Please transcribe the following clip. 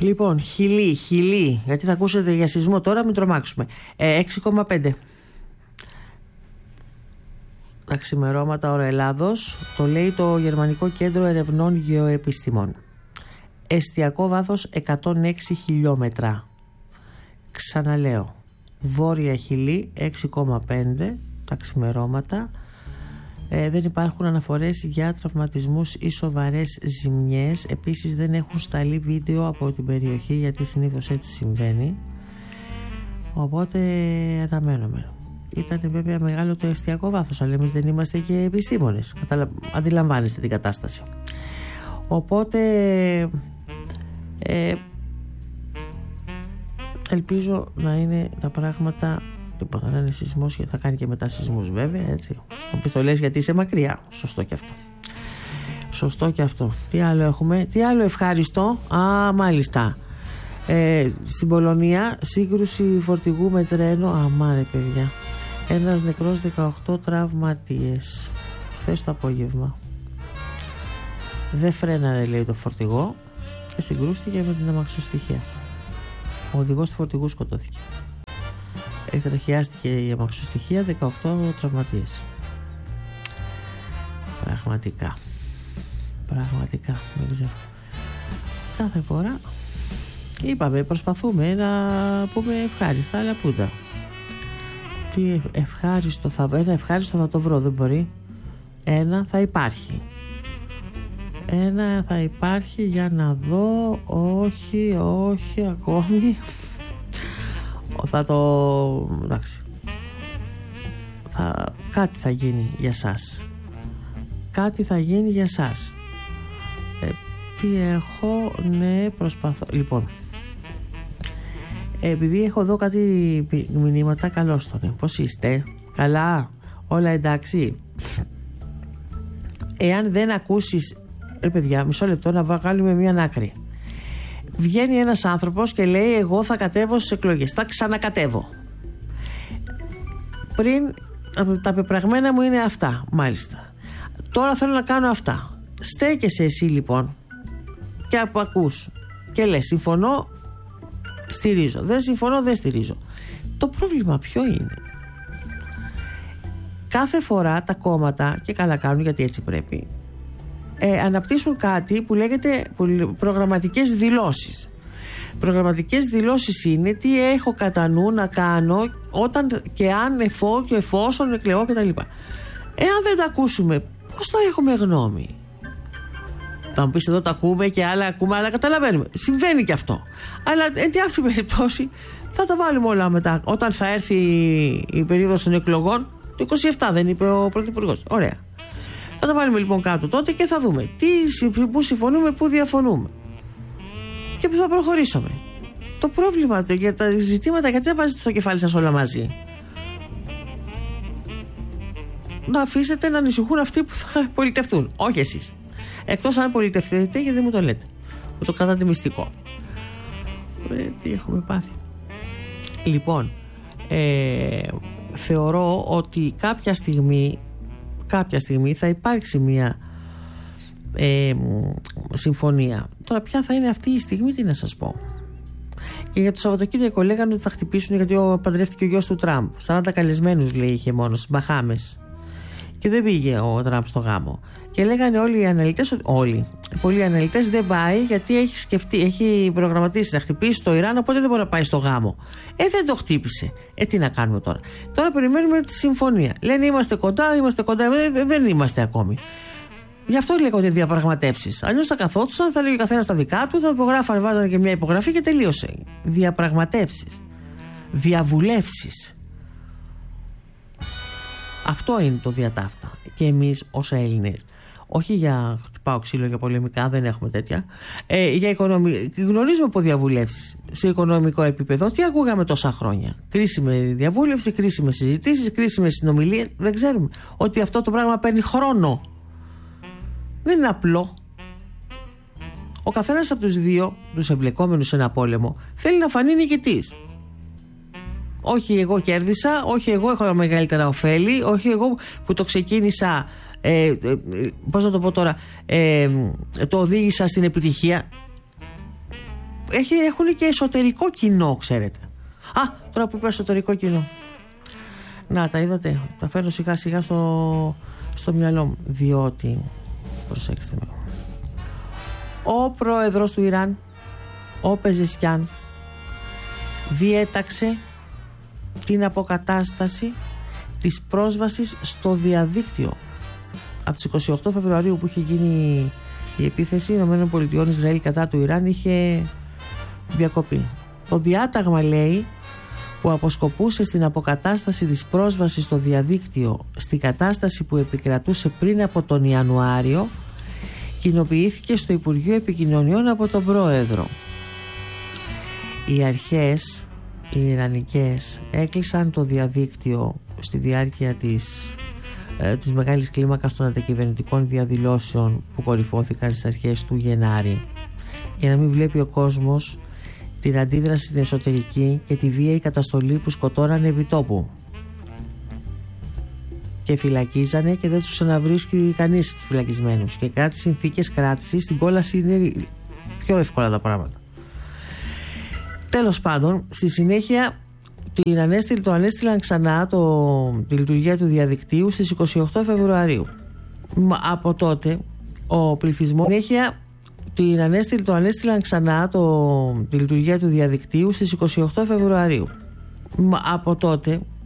Λοιπόν, Χιλή, γιατί θα ακούσετε για σεισμό τώρα, μην τρομάξουμε. 6,5. Τα ξημερώματα ώρα Ελλάδος, το λέει το Γερμανικό Κέντρο Ερευνών Γεωεπιστημών. Εστιακό βάθος 106 χιλιόμετρα. Ξαναλέω, Βόρεια Χιλή 6,5 τα ξημερώματα. Δεν υπάρχουν αναφορές για τραυματισμούς ή σοβαρές ζημιές. Επίσης δεν έχουν σταλεί βίντεο από την περιοχή, γιατί συνήθως έτσι συμβαίνει. Οπότε αναμένουμε. Ήταν βέβαια μεγάλο το εστιακό βάθος, αλλά εμείς δεν είμαστε και επιστήμονες. Αντιλαμβάνεστε την κατάσταση. Οπότε ελπίζω να είναι τα πράγματα. Τίποτα, να είναι σεισμός, και θα κάνει και μετά σεισμούς βέβαια, έτσι. Όπως το λες γιατί είσαι μακριά. Σωστό και αυτό. Σωστό και αυτό. Τι άλλο έχουμε, τι άλλο ευχάριστο. Μάλιστα. Στην Πολωνία σύγκρουση φορτηγού με τρένο. Αμάρε παιδιά. Ένας νεκρός, 18 τραυματίες. Χθες το απόγευμα. Δεν φρέναρε, λέει, το φορτηγό και συγκρούστηκε με την αμαξοστοιχεία. Ο οδηγός του φορτηγού σκοτώθηκε. Εκτραχιάστηκε η αμαξοστοιχεία, 18 τραυματίες. Πραγματικά, δεν ξέρω. Κάθε φορά είπαμε, προσπαθούμε να πούμε ευχάριστα, αλλά πούτα. Τι ευχάριστο ένα ευχάριστο θα το βρω, δεν μπορεί. Ένα θα υπάρχει για να δω. Όχι ακόμη. Θα το... εντάξει. Κάτι θα γίνει για σας. Τι έχω, ναι, προσπαθώ. Λοιπόν, επειδή έχω εδώ κάτι μηνύματα, καλώς τον. Πώς είστε? Καλά? Όλα εντάξει? Εάν δεν ακούσεις, παιδιά, μισό λεπτό να βγάλουμε μια άκρη. Βγαίνει ένας άνθρωπος και λέει, εγώ θα κατέβω στις εκλογές, θα ξανακατέβω. Πριν, τα πεπραγμένα μου είναι αυτά, μάλιστα. Τώρα θέλω να κάνω αυτά. Στέκεσαι εσύ λοιπόν και ακούς και λες, συμφωνώ, στηρίζω. Δεν συμφωνώ, δεν στηρίζω. Το πρόβλημα ποιο είναι? Κάθε φορά τα κόμματα, και καλά κάνουν γιατί έτσι πρέπει, αναπτύσσουν κάτι που λέγεται προγραμματικές δηλώσεις. Προγραμματικές δηλώσεις είναι τι έχω κατά νου να κάνω όταν και αν και εφόσον εκλεγώ κτλ. Εάν δεν τα ακούσουμε, πώς θα έχουμε γνώμη? Θα μου πεις, εδώ τα ακούμε και άλλα ακούμε, αλλά καταλαβαίνουμε. Συμβαίνει και αυτό. Αλλά εν αυτή περιπτώσει θα τα βάλουμε όλα μετά. Όταν θα έρθει η περίοδος των εκλογών, το 27 δεν είπε ο Πρωθυπουργός? Ωραία. Θα τα βάλουμε λοιπόν κάτω τότε και θα δούμε πού συμφωνούμε, πού διαφωνούμε και πού θα προχωρήσουμε. Το πρόβλημα για τα ζητήματα, γιατί δεν βάζετε στο κεφάλι σας όλα μαζί? Να αφήσετε να ανησυχούν αυτοί που θα πολιτευτούν, όχι εσείς. Εκτός αν πολιτευτείτε, γιατί δεν μου το λέτε, μου το κρατάτε μυστικό. Τι έχουμε πάθει? Λοιπόν, θεωρώ ότι κάποια στιγμή θα υπάρξει μια συμφωνία. Τώρα ποια θα είναι αυτή η στιγμή, τι να σας πω. Και για το Σαββατοκύριακο λέγανε ότι θα χτυπήσουν, γιατί παντρεύτηκε ο γιος του Τραμπ. 40 καλεσμένους, λέει, είχε μόνο στις Μπαχάμες. Και δεν πήγε ο Τραμπ στο γάμο. Και λέγανε όλοι οι αναλυτές, πολλοί αναλυτές, δεν πάει γιατί έχει προγραμματίσει να χτυπήσει το Ιράν, οπότε δεν μπορεί να πάει στο γάμο. Δεν το χτύπησε. Τι να κάνουμε τώρα? Τώρα περιμένουμε τη συμφωνία. Λένε είμαστε κοντά, δεν είμαστε ακόμη. Γι' αυτό λέγονται διαπραγματεύσεις. Αλλιώς θα καθόντουσαν, θα λέγει ο καθένας τα δικά του, θα υπογράφανε, βάζανε και μια υπογραφή και τελείωσε. Διαπραγματεύσεις. Διαβουλεύσεις. Αυτό είναι το διατάφτα. Και εμείς ως Έλληνες, όχι για χτυπάω ξύλο για πολεμικά, δεν έχουμε τέτοια, γνωρίζουμε από διαβουλεύσεις σε οικονομικό επίπεδο. Τι ακούγαμε τόσα χρόνια? Κρίσιμη διαβούλευση, κρίσιμες συζητήσεις, κρίσιμες συνομιλίες. Δεν ξέρουμε ότι αυτό το πράγμα παίρνει χρόνο? Δεν είναι απλό. Ο καθένας από τους δύο, τους εμπλεκόμενους σε ένα πόλεμο, θέλει να φανεί νικητής. Όχι εγώ κέρδισα, όχι εγώ έχω μεγαλύτερα ωφέλη, όχι εγώ που το ξεκίνησα, πώς να το πω τώρα, το οδήγησα στην επιτυχία. έχουν και εσωτερικό κοινό, ξέρετε. Τώρα που είπα εσωτερικό κοινό, να τα είδατε, τα φέρνω σιγά σιγά στο μυαλό μου. Διότι, προσέξτε με, ο πρόεδρος του Ιράν, ο Πεζεσκιάν, διέταξε την αποκατάσταση της πρόσβασης στο διαδίκτυο. Από τις 28 Φεβρουαρίου που είχε γίνει η επίθεση ΗΠΑ Ισραήλ κατά του Ιράν, είχε διακοπεί. Το διάταγμα, λέει, που αποσκοπούσε στην αποκατάσταση της πρόσβασης στο διαδίκτυο στην κατάσταση που επικρατούσε πριν από τον Ιανουάριο, κοινοποιήθηκε στο Υπουργείο Επικοινωνιών από τον Πρόεδρο. Οι αρχές, οι ιρανικές, έκλεισαν το διαδίκτυο στη διάρκεια της μεγάλης κλίμακας των αντικυβερνητικών διαδηλώσεων που κορυφώθηκαν στις αρχές του Γενάρη, για να μην βλέπει ο κόσμος την αντίδραση στην εσωτερική και τη βίαιη καταστολή που σκοτώνανε επί τόπου και φυλακίζανε και δεν τους ξαναβρίσκει κανείς τους φυλακισμένους, και κάτι συνθήκες κράτησης, στην κόλαση είναι πιο εύκολα τα πράγματα. Τέλος πάντων, στη συνέχεια το ανέστηλαν ξανά τη λειτουργία του διαδικτύου στις 28 Φεβρουαρίου. Από τότε ο πληθυσμός το ανέστηλαν ξανά τη λειτουργία του διαδικτύου στις 28 Φεβρουαρίου. Από τότε